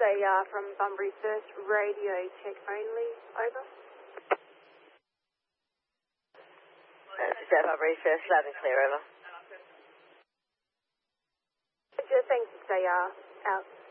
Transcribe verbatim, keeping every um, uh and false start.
A R from Bunbury First, radio check only, over. Uh, six A R Bunbury First, loud and clear, over. Just saying six A R, out.